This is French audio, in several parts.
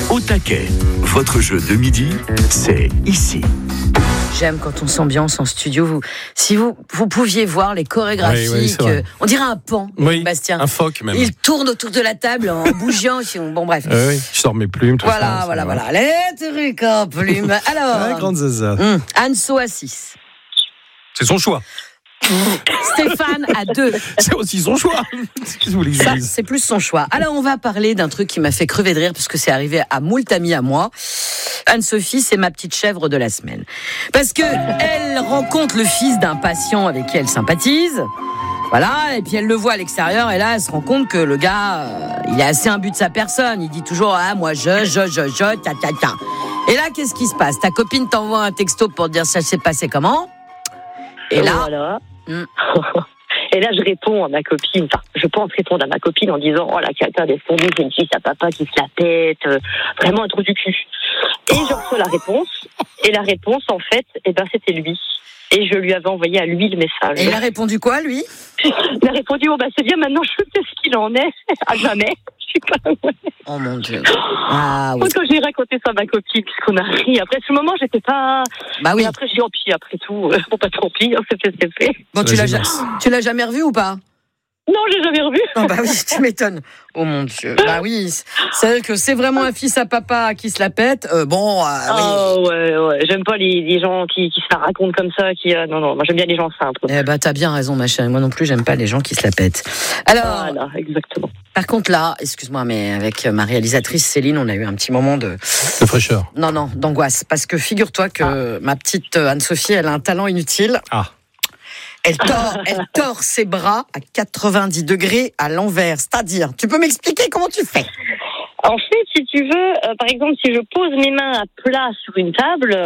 Au taquet, votre jeu de midi, c'est ici. J'aime quand on s'ambiance en studio. Si vous pouviez voir les chorégraphies, on dirait un pan, Bastien. Un phoque même. Il tourne autour de la table en bougeant. Bon bref. Oui, je sors mes plumes. Voilà. Les trucs en plumes. Alors, grande zaza. Anso à 6. C'est son choix. Stéphane à 2. C'est aussi son choix. Ça, c'est plus son choix. Alors, on va parler d'un truc qui m'a fait crever de rire parce que c'est arrivé à moult amis à moi. Anne-Sophie, c'est ma petite chèvre de la semaine. Parce que elle rencontre le fils d'un patient avec qui elle sympathise. Voilà, et puis elle le voit à l'extérieur et là, elle se rend compte que le gars, il est assez imbu de sa personne. Il dit toujours, moi, ta. Et là, qu'est-ce qui se passe? Ta copine t'envoie un texto pour te dire ça s'est passé comment? Et là, voilà. Et là, je réponds à ma copine. Enfin, je pense répondre à ma copine en disant, oh la cata, laisse tomber, j'ai une fille à papa qui se la pète, vraiment un trou du cul. Et je reçois la réponse. Et la réponse, en fait, c'était lui. Et je lui avais envoyé à lui le message. Et il a répondu quoi, lui? Il a répondu, c'est bien, maintenant je sais ce qu'il en est. À jamais. Oh mon Dieu. Ah, oui. Quand j'ai raconté ça à ma copine, puisqu'on a ri. Après ce moment, j'étais pas. Bah oui. Et après, j'ai dit, puis après tout, pas tant pis, c'est fait. Bon, tu l'as jamais revu ou pas? Non, je l'ai jamais revu. Non, bah oui, tu m'étonnes. Oh mon Dieu. Bah oui, c'est vrai que c'est vraiment un fils à papa qui se la pète. Oui. Ouais. J'aime pas les gens qui se la racontent comme ça. Non, moi j'aime bien les gens simples. T'as bien raison, ma chérie. Moi non plus, j'aime pas les gens qui se la pètent. Alors. Voilà, exactement. Par contre, là, excuse-moi, mais avec ma réalisatrice Céline, on a eu un petit moment de fraîcheur. Non, d'angoisse. Parce que figure-toi que ma petite Anne-Sophie, elle a un talent inutile. Elle tord ses bras à 90 degrés à l'envers. C'est-à-dire, tu peux m'expliquer comment tu fais? En fait, si tu veux, par exemple, si je pose mes mains à plat sur une table,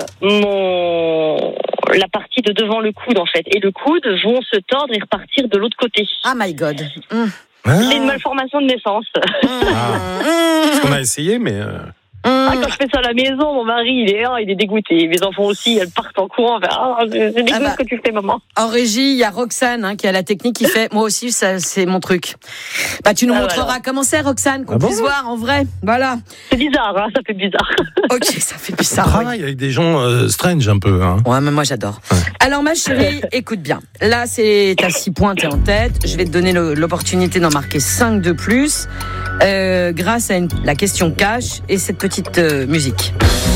la partie de devant le coude, en fait, et le coude vont se tordre et repartir de l'autre côté. Ah, my God. C'est une malformation de naissance. Parce qu'on a essayé, mais... Quand je fais ça à la maison, mon mari, il est dégoûté. Mes enfants aussi, elles partent en courant. C'est dégueu ce que tu fais, maman. En régie, il y a Roxane qui a la technique qui fait. Moi aussi, ça, c'est mon truc. Tu nous montreras comment c'est, Roxane, qu'on puisse voir en vrai. Voilà. C'est bizarre, ça fait bizarre. Ok, ça fait bizarre. On travaille avec des gens strange un peu. Ouais, mais moi j'adore. Ouais. Alors, ma chérie, écoute bien. Là, t'as 6 points, t'es en tête. Je vais te donner l'opportunité d'en marquer 5 de plus. Grâce à la question cash et cette petite musique.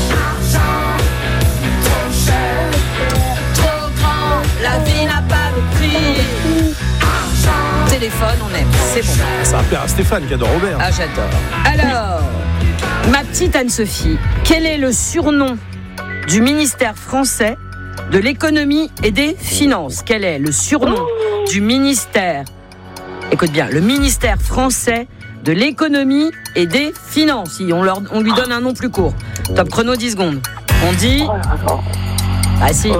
Trop grand, la vie n'a pas de prix. Téléphone, on aime, c'est bon. Ça va plaire à Stéphane qui adore Robert. Ah, j'adore. Alors, ma petite Anne-Sophie, quel est le surnom du ministère français de l'économie et des finances? Quel est le surnom du ministère? Écoute bien, le ministère français de l'économie et des finances. On lui donne un nom plus court. Top chrono, 10 secondes. On dit... Ah si.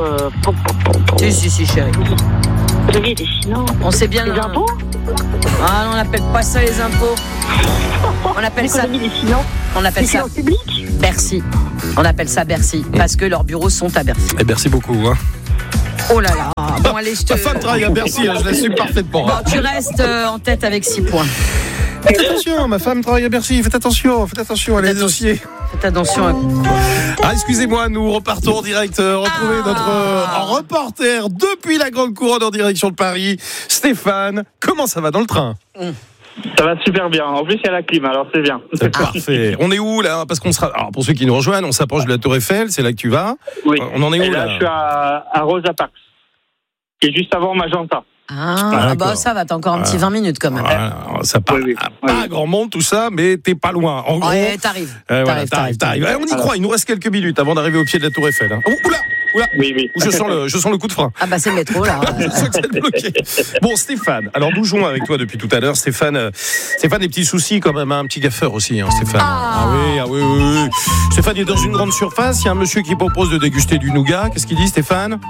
Si, chérie. Des finances. On sait bien... Les impôts? On n'appelle pas ça les impôts. On appelle ça... L'économie des finances. On appelle ça... publiques. Bercy. On appelle ça Bercy. Parce que leurs bureaux sont à Bercy. Et Bercy beaucoup, Oh là là. Bon, allez, Ma femme travaille à Bercy, je l'assume parfaitement. Bon, tu restes en tête avec 6 points. Faites attention, ma femme travaille à Bercy. Faites attention, à les dossiers. Faites attention. Excusez-moi, nous repartons en direct. Retrouver notre reporter depuis la Grande Couronne en direction de Paris. Stéphane, comment ça va dans le train? Ça va super bien. En plus, il y a la clim, alors c'est bien. C'est parfait. On est où là? Parce qu'on sera. Alors, pour ceux qui nous rejoignent, on s'approche de la Tour Eiffel. C'est là que tu vas. Oui. On en est où là? Je suis à Rosa Parks, qui est juste avant Magenta. Ça va, t'as encore un petit 20 minutes quand même. Ça part pas grand monde tout ça, mais t'es pas loin. En gros, t'arrives. T'arrives. On y croit, il nous reste quelques minutes avant d'arriver au pied de la Tour Eiffel. Oula. Oui. Je sens le coup de frein. C'est le métro là. Je sens que c'est bloqué. Bon, Stéphane, alors nous jouons avec toi depuis tout à l'heure. Stéphane, des petits soucis quand même, un petit gaffeur aussi, Stéphane. Oui. Stéphane est dans une grande surface, il y a un monsieur qui propose de déguster du nougat. Qu'est-ce qu'il dit, Stéphane?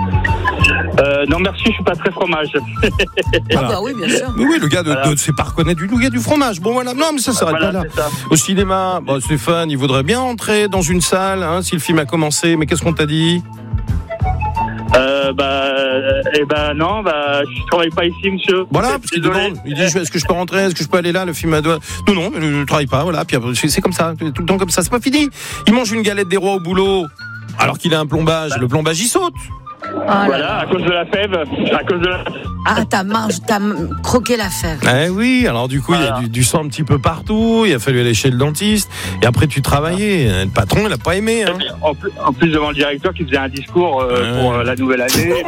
Non merci, je suis pas très fromage. Voilà. Oui, bien sûr. Oui, le gars ne sait pas reconnaître du nougat, du fromage. Bon voilà, non mais ça s'arrête pas là. Au cinéma, Stéphane, il voudrait bien entrer dans une salle si le film a commencé, mais qu'est-ce qu'on t'a dit? Non, je travaille pas ici, monsieur. Voilà, parce qu'il demande, il dit est-ce que je peux rentrer, est-ce que je peux aller là, le film doit. Non, mais je ne travaille pas, voilà, puis c'est comme ça, tout le temps comme ça, c'est pas fini. Il mange une galette des rois au boulot, alors qu'il a un plombage, le plombage il saute. Voilà, à cause de la fève, Ah, t'as croqué la fève. Eh oui, alors du coup, il y a du sang un petit peu partout, il a fallu aller chez le dentiste, et après tu travaillais, le patron, il a pas aimé. Hein. En plus devant le directeur qui faisait un discours pour la nouvelle année.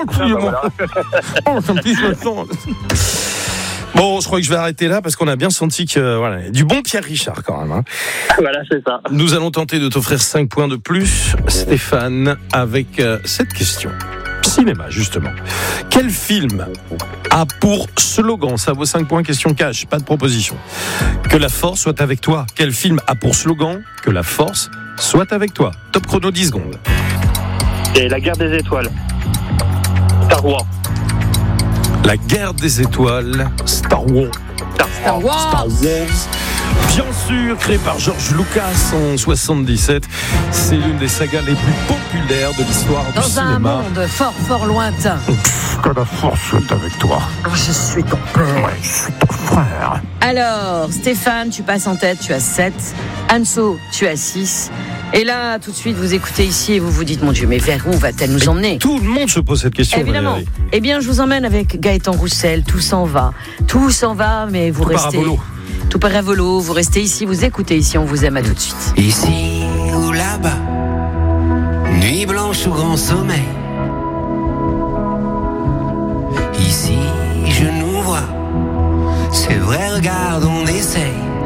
Bon, je crois que je vais arrêter là parce qu'on a bien senti que voilà, du bon Pierre Richard quand même. Hein. Voilà, c'est ça. Nous allons tenter de t'offrir 5 points de plus, Stéphane, avec cette question. Cinéma, justement. Quel film a pour slogan, ça vaut 5 points, question cash, pas de proposition, que la force soit avec toi? Quel film a pour slogan que la force soit avec toi? Top chrono 10 secondes. Et la guerre des étoiles. Star Wars. La guerre des étoiles, Star Wars. Star Wars. Bien sûr, créé par George Lucas en 77. C'est l'une des sagas les plus populaires de l'histoire du cinéma. Dans un monde fort, fort lointain. Que la force soit avec toi. Je suis ton père. Ouais, je suis ton frère. Alors, Stéphane, tu passes en tête, tu as 7. Anso, tu as 6. Et là, tout de suite, vous écoutez ici et vous vous dites, mon Dieu, mais vers où va-t-elle nous emmener? Tout le monde se pose cette question. Évidemment. Valérie. Eh bien, je vous emmène avec Gaëtan Roussel. Tout s'en va. Tout s'en va, mais vous restez. Parabolo. Tout paravolo. Vous restez ici, vous écoutez ici. On vous aime, à tout de suite. Ici ou là-bas, nuit blanche ou grand sommeil. Ici, je nous vois. C'est vrai, regarde, on essaye.